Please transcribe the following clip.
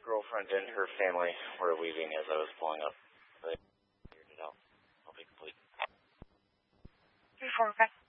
girlfriend and her family were leaving as I was pulling up. But I figured it out. I'll be complete. 3-4, okay.